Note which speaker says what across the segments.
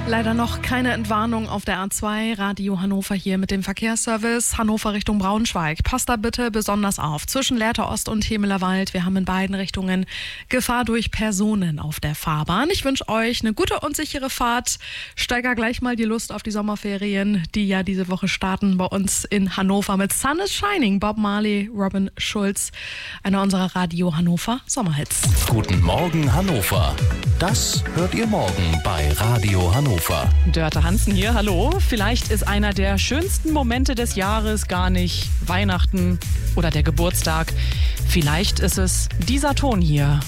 Speaker 1: Leider noch keine Entwarnung auf der A2. Radio Hannover hier mit dem Verkehrsservice. Hannover Richtung Braunschweig. Passt da bitte besonders auf. Zwischen Lehrte Ost und Hemelerwald. Wir haben in beiden Richtungen Gefahr durch Personen auf der Fahrbahn. Ich wünsche euch eine gute und sichere Fahrt. Steiger gleich mal die Lust auf die Sommerferien, die ja diese Woche starten bei uns in Hannover mit Sun is Shining. Bob Marley, Robin Schulz. Einer unserer Radio Hannover Sommerhits.
Speaker 2: Guten Morgen Hannover. Das hört ihr morgen bei Radio Hannover.
Speaker 3: Dörte Hansen hier, hallo. Vielleicht ist einer der schönsten Momente des Jahres gar nicht Weihnachten oder der Geburtstag. Vielleicht ist es dieser Ton hier.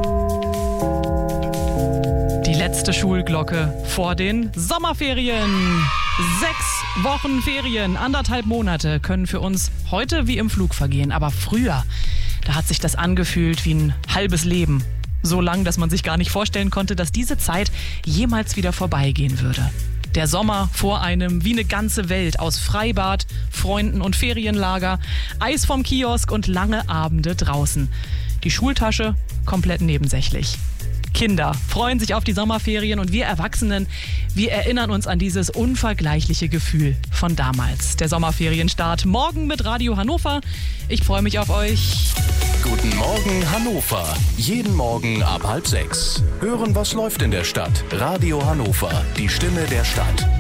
Speaker 3: Die letzte Schulglocke vor den Sommerferien. 6 Wochen Ferien, 1,5 Monate können für uns heute wie im Flug vergehen. Aber früher, da hat sich das angefühlt wie ein halbes Leben. So lang, dass man sich gar nicht vorstellen konnte, dass diese Zeit jemals wieder vorbeigehen würde. Der Sommer vor einem wie eine ganze Welt aus Freibad, Freunden und Ferienlager, Eis vom Kiosk und lange Abende draußen. Die Schultasche komplett nebensächlich. Kinder freuen sich auf die Sommerferien und wir Erwachsenen, wir erinnern uns an dieses unvergleichliche Gefühl von damals. Der Sommerferienstart morgen mit Radio Hannover. Ich freue mich auf euch.
Speaker 2: Guten Morgen Hannover. Jeden Morgen ab 5:30. Hören, was läuft in der Stadt. Radio Hannover, die Stimme der Stadt.